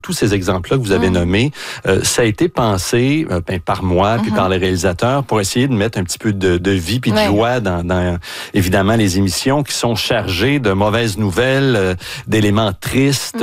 tous ces exemples-là que vous avez nommés, ça a été pensé par moi puis par les réalisateurs pour essayer de mettre un petit peu de vie puis de joie dans évidemment les émissions qui sont chargées de mauvaises nouvelles, d'éléments tristes.